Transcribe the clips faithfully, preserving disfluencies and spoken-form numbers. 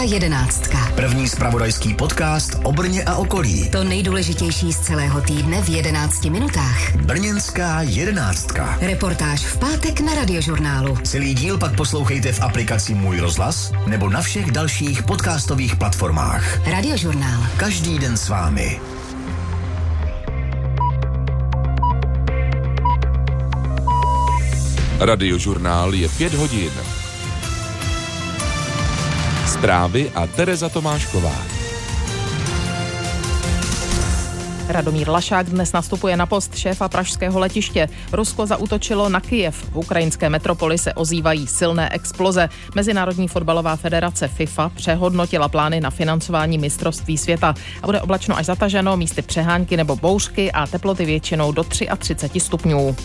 jedenáctka. První zpravodajský podcast o Brně a okolí. To nejdůležitější z celého týdne v jedenácti minutách. Brněnská jedenáctka. Reportáž v pátek na Radiožurnálu. Celý díl pak poslouchejte v aplikaci Můj rozhlas nebo na všech dalších podcastových platformách. Radiožurnál. Každý den s vámi. Radiožurnál je pět hodin. Zprávy a Tereza Tomášková. Radomír Lašák dnes nastupuje na post šéfa pražského letiště. Rusko zaútočilo na Kyjev. V ukrajinské metropoli se ozývají silné exploze. Mezinárodní fotbalová federace FIFA přehodnotila plány na financování mistrovství světa. A bude oblačno až zataženo, místy přehánky nebo bouřky a teploty většinou do třicet tři stupňů.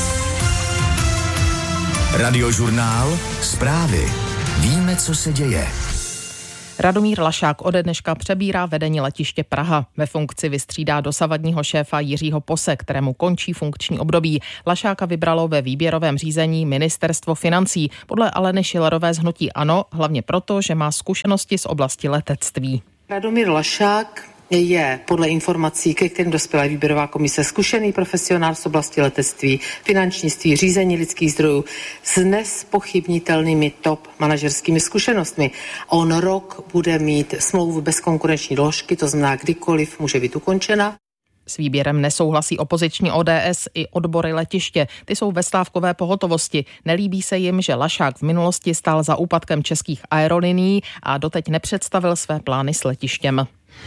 Radiožurnál. Zprávy. Víme, co se děje. Radomír Lašák ode dneška přebírá vedení letiště Praha. Ve funkci vystřídá dosavadního šéfa Jiřího Pose, kterému končí funkční období. Lašáka vybralo ve výběrovém řízení Ministerstvo financí. Podle Aleny Šilerové z hnutí ANO, hlavně proto, že má zkušenosti z oblasti letectví. Radomír Lašák je podle informací, ke kterým dospěla výběrová komise, zkušený profesionál z oblasti letectví, finančnictví, řízení lidských zdrojů s nezpochybnitelnými top manažerskými zkušenostmi. On rok bude mít smlouvu bez konkurenční doložky, to znamená kdykoliv může být ukončena. S výběrem nesouhlasí opoziční O D S i odbory letiště. Ty jsou ve stávkové pohotovosti. Nelíbí se jim, že Lašák v minulosti stál za úpadkem českých aerolinií a doteď nepředstavil své plány s letištěm.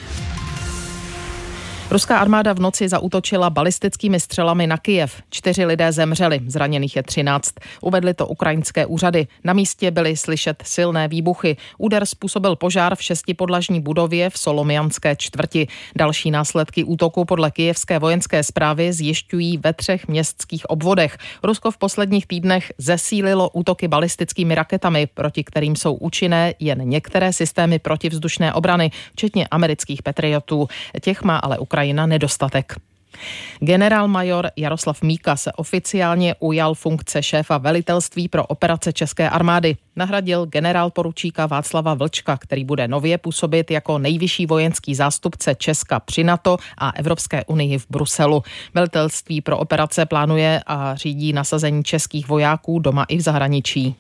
Ruská armáda v noci zaútočila balistickými střelami na Kyjev. Čtyři lidé zemřeli, zraněných je třináct. Uvedly to ukrajinské úřady. Na místě byly slyšet silné výbuchy. Úder způsobil požár v šestipodlažní budově v Solomianské čtvrti. Další následky útoku podle kyjevské vojenské správy zjišťují ve třech městských obvodech. Rusko v posledních týdnech zesílilo útoky balistickými raketami, proti kterým jsou účinné jen některé systémy protivzdušné obrany, včetně amerických Patriotů. Těch má ale Ukrajina na nedostatek. Generálmajor Jaroslav Míka se oficiálně ujal funkce šéfa velitelství pro operace české armády. Nahradil generálporučíka Václava Vlčka, který bude nově působit jako nejvyšší vojenský zástupce Česka při NATO a Evropské unii v Bruselu. Velitelství pro operace plánuje a řídí nasazení českých vojáků doma i v zahraničí.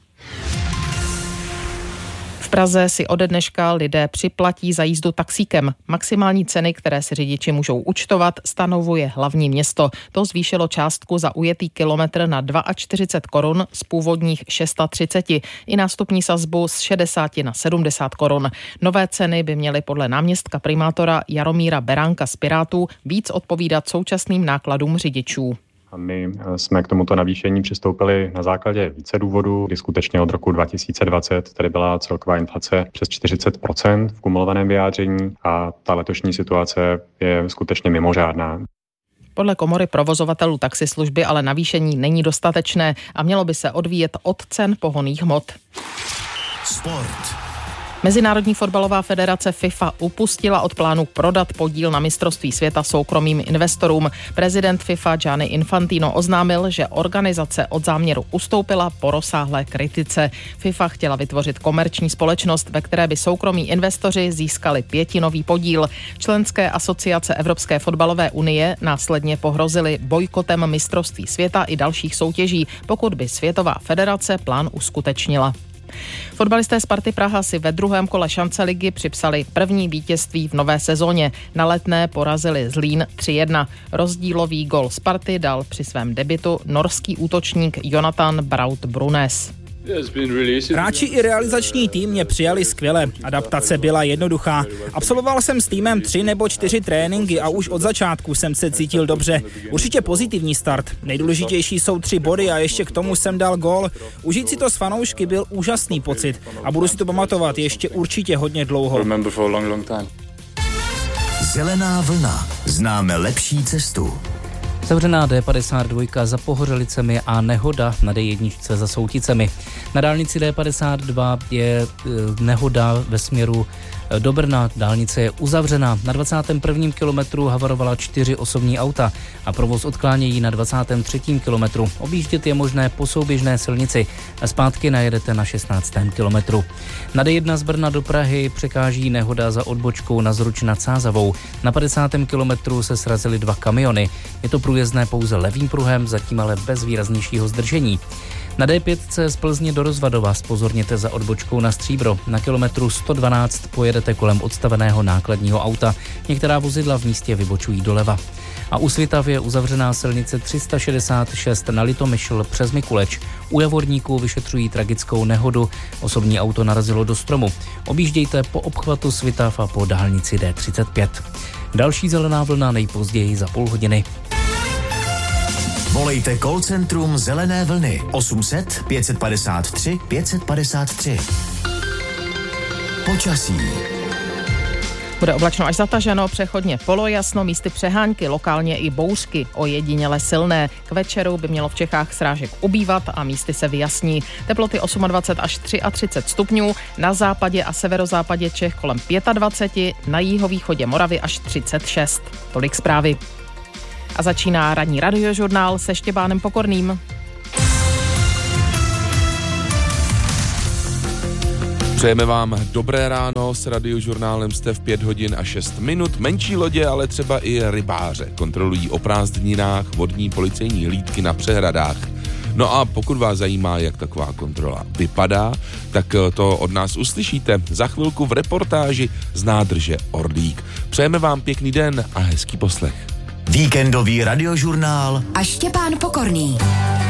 V Praze si ode dneška lidé připlatí za jízdu taxíkem. Maximální ceny, které si řidiči můžou účtovat, stanovuje hlavní město. To zvýšilo částku za ujetý kilometr na čtyřicet dva korun z původních třicet šest i nástupní sazbu z šedesát na sedmdesát korun. Nové ceny by měly podle náměstka primátora Jaromíra Beránka z Pirátů víc odpovídat současným nákladům řidičů. A my jsme k tomuto navýšení přistoupili na základě více důvodů, kdy skutečně od roku dva tisíce dvacet tady byla celková inflace přes čtyřicet procent v kumulovaném vyjádření a ta letošní situace je skutečně mimořádná. Podle komory provozovatelů taxislužby ale navýšení není dostatečné a mělo by se odvíjet od cen pohonných hmot. Sport. Mezinárodní fotbalová federace FIFA upustila od plánu prodat podíl na mistrovství světa soukromým investorům. Prezident FIFA Gianni Infantino oznámil, že organizace od záměru ustoupila po rozsáhlé kritice. FIFA chtěla vytvořit komerční společnost, ve které by soukromí investoři získali pětinový podíl. Členské asociace Evropské fotbalové unie následně pohrozily bojkotem mistrovství světa i dalších soutěží, pokud by Světová federace plán uskutečnila. Fotbalisté Sparty Praha si ve druhém kole šance ligy připsali první vítězství v nové sezóně. Na Letné porazili Zlín tři jedna. Rozdílový gol Sparty dal při svém debutu norský útočník Jonathan Braut Brunes. Hráči i realizační tým mě přijali skvěle. Adaptace byla jednoduchá. Absolvoval jsem s týmem tři nebo čtyři tréninky a už od začátku jsem se cítil dobře. Určitě pozitivní start. Nejdůležitější jsou tři body a ještě k tomu jsem dal gól. Užít si to s fanoušky byl úžasný pocit a budu si to pamatovat ještě určitě hodně dlouho. Zelená vlna. Známe lepší cestu. Zavřená D padesát dva za Pohořelicemi a nehoda na D jedna za Souticemi. Na dálnici D padesát dva je nehoda ve směru do Brna. Dálnice je uzavřena. Na dvacátém prvním kilometru havarovala čtyři osobní auta a provoz odklánějí na dvacátém třetím kilometru. Objíždět je možné po souběžné silnici. Zpátky najedete na šestnáctém kilometru. Na D jedna z Brna do Prahy překáží nehoda za odbočkou na Zruč nad Sázavou. Na padesátém kilometru se srazily dva kamiony. Je to průjezdné pouze levým pruhem, zatím ale bez výraznějšího zdržení. Na D pět z Plzně do Rozvadova zpozorněte za odbočkou na Stříbro. Na kilometru sto dvanáct pojedete kolem odstaveného nákladního auta. Některá vozidla v místě vybočují doleva. A u Svitav je uzavřená silnice tři sta šedesát šest na Litomyšl přes Mikuleč. U Javorníků vyšetřují tragickou nehodu. Osobní auto narazilo do stromu. Objíždějte po obchvatu Svitav a po dálnici D třicet pět. Další zelená vlna nejpozději za půl hodiny. Volejte call centrum Zelené vlny osm set pět padesát tři pět padesát tři. Počasí. Bude oblačno až zataženo, přechodně polojasno, místy přehánky, lokálně i bouřky, ojediněle silné. K večeru by mělo v Čechách srážek ubývat a místy se vyjasní. Teploty dvacet osm až třicet tři stupňů, na západě a severozápadě Čech kolem dvacet pět, na jihovýchodě Moravy až třicet šest. Tolik zprávy. A začíná ranní radiožurnál se Štěpánem Pokorným. Přejeme vám dobré ráno, s radiožurnálem jste v pět hodin a šest minut. Menší lodě, ale třeba i rybáře kontrolují o prázdninách vodní policejní hlídky na přehradách. No a pokud vás zajímá, jak taková kontrola vypadá, tak to od nás uslyšíte za chvilku v reportáži z nádrže Orlík. Přejeme vám pěkný den a hezký poslech. Víkendový radiožurnál a Štěpán Pokorný.